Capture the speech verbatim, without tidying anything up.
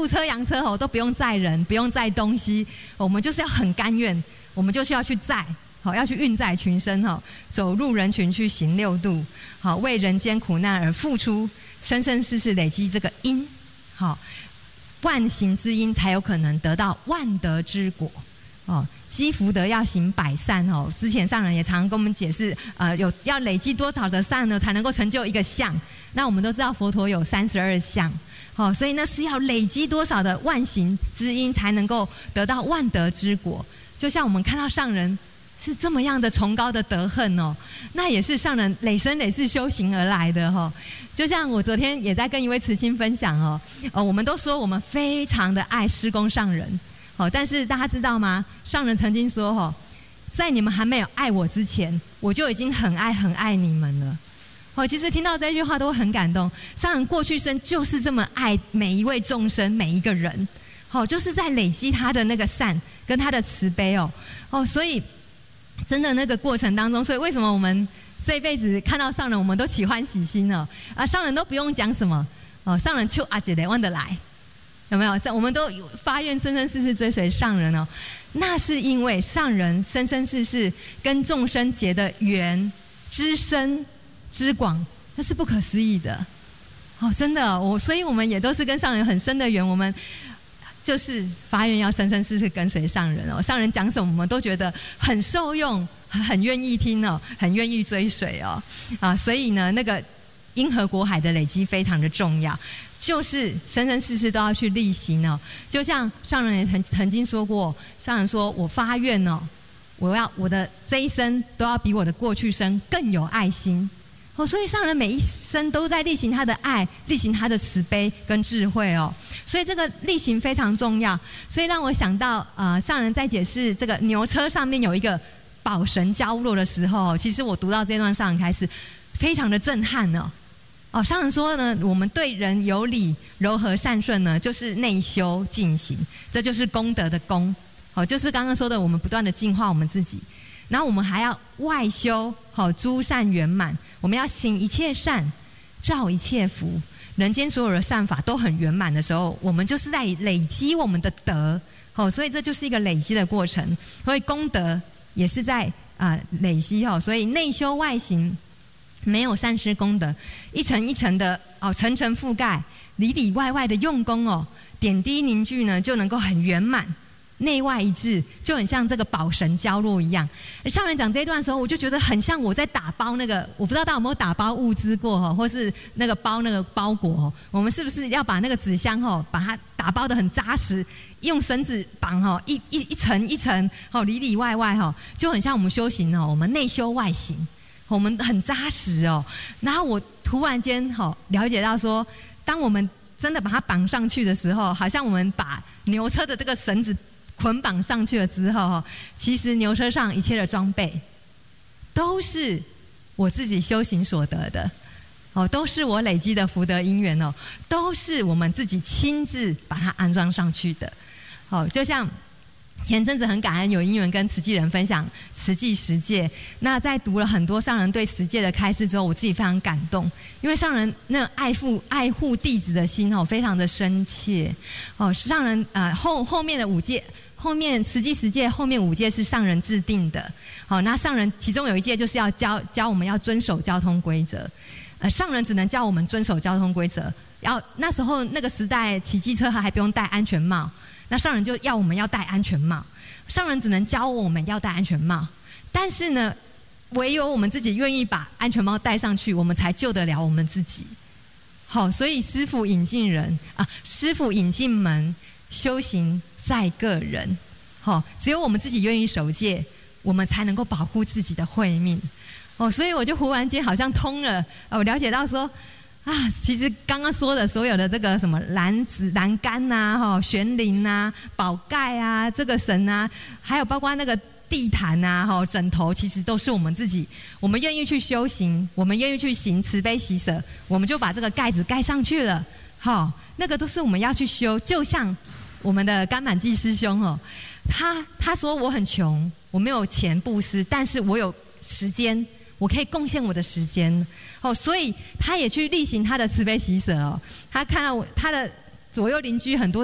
富车洋车哦，都不用载人，不用载东西，我们就是要很甘愿，我们就是要去载，好，要去运载群生哈，走入人群去行六度，好，为人间苦难而付出，生生世世累积这个因，好，万行之因才有可能得到万德之果。哦，积福德要行百善哦。之前上人也常常跟我们解释，呃，有要累积多少的善呢，才能够成就一个相？那我们都知道佛陀有三十二相，好、哦，所以那是要累积多少的万行之因，才能够得到万德之果。就像我们看到上人是这么样的崇高的德行哦，那也是上人累生累世修行而来的哈、哦。就像我昨天也在跟一位慈心分享哦，呃，我们都说我们非常的爱师公上人。哦，但是大家知道吗？上人曾经说：“哦，在你们还没有爱我之前，我就已经很爱很爱你们了。”哦，其实听到这句话都会很感动。上人过去生就是这么爱每一位众生，每一个人，哦，就是在累积他的那个善跟他的慈悲哦，哦，所以真的那个过程当中，所以为什么我们这一辈子看到上人，我们都起欢喜心呢？啊，上人都不用讲什么哦，上人就阿姐的want得来。有没有？我们都发愿生生世世追随上人哦，那是因为上人生生世世跟众生结的缘之深之广，那是不可思议的哦，真的，我所以我们也都是跟上人很深的缘，我们就是发愿要生生世世跟随上人哦，上人讲什么我们都觉得很受用，很愿意听哦，很愿意追随哦，啊，所以呢，那个因河果海的累积非常的重要。就是生生世世都要去力行哦，就像上人也曾曾经说过，上人说我发愿哦，我要我的这一生都要比我的过去生更有爱心哦，所以上人每一生都在力行他的爱，力行他的慈悲跟智慧哦，所以这个力行非常重要，所以让我想到呃，上人在解释这个牛车上面有一个宝绳交落的时候，其实我读到这段上人开始非常的震撼哦。哦，上人说呢，我们对人有礼、柔和、善顺呢，就是内修进行，这就是功德的功。哦，就是刚刚说的，我们不断的净化我们自己，然后我们还要外修，好、哦、诸善圆满，我们要行一切善，照一切福，人间所有的善法都很圆满的时候，我们就是在累积我们的德。哦，所以这就是一个累积的过程，所以功德也是在啊、呃、累积哦，所以内修外行。没有善施功德，一层一层的哦，层层覆盖，里里外外的用功哦，点滴凝聚呢，就能够很圆满，内外一致，就很像这个宝绳交落一样。上人讲这一段的时候，我就觉得很像我在打包那个，我不知道大家有没有打包物资过哈，或是那个包那个包裹哦，我们是不是要把那个纸箱哦，把它打包得很扎实，用绳子绑哈，一一一层一层哦，里里外外哈，就很像我们修行哦，我们内修外行。我们很扎实哦，然后我突然间哈了解到说，当我们真的把它绑上去的时候，好像我们把牛车的这个绳子捆绑上去了之后，其实牛车上一切的装备都是我自己修行所得的哦，都是我累积的福德因缘哦，都是我们自己亲自把它安装上去的。哦，就像前阵子很感恩有因缘跟慈济人分享慈济十戒，那在读了很多上人对十戒的开示之后，我自己非常感动，因为上人那爱护爱护弟子的心哦，非常的深切哦。上人呃后后面的五戒，后面慈济十戒后面五戒是上人制定的，好、哦，那上人其中有一戒就是要教教我们要遵守交通规则，呃，上人只能教我们遵守交通规则，要那时候那个时代骑机车还不用戴安全帽。那上人就要我们要戴安全帽，上人只能教我们要戴安全帽，但是呢，唯有我们自己愿意把安全帽戴上去，我们才救得了我们自己。好，所以师父引进人啊，师父引进门，修行在个人。好，只有我们自己愿意守戒，我们才能够保护自己的慧命。哦，所以我就忽然间好像通了，我了解到说。啊，其实刚刚说的所有的这个什么栏子、栏杆呐、哈、悬铃呐、宝盖啊、这个绳啊，还有包括那个地毯啊、哈、枕头，其实都是我们自己，我们愿意去修行，我们愿意去行慈悲喜舍，我们就把这个盖子盖上去了。好，那个都是我们要去修。就像我们的甘满记师兄哦，他他说我很穷，我没有钱布施，但是我有时间。我可以贡献我的时间哦，所以他也去力行他的慈悲喜舍哦。他看到我他的左右邻居很多